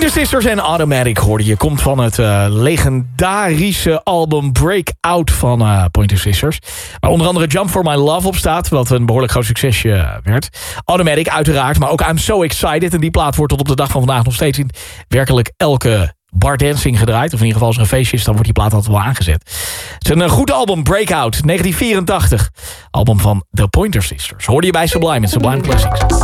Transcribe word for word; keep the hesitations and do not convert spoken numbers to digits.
Pointer Sisters en Automatic hoorde je. Komt van het uh, legendarische album Breakout van uh, Pointer Sisters. Waar onder andere Jump For My Love op staat. Wat een behoorlijk groot succesje werd. Automatic uiteraard, maar ook I'm So Excited. En die plaat wordt tot op de dag van vandaag nog steeds in werkelijk elke bar dancing gedraaid. Of in ieder geval als er een feestje is, dan wordt die plaat altijd wel aangezet. Het is een uh, goed album, Breakout, negentien vierentachtig. Album van The Pointer Sisters. Hoorde je bij Sublime en Sublime Classics.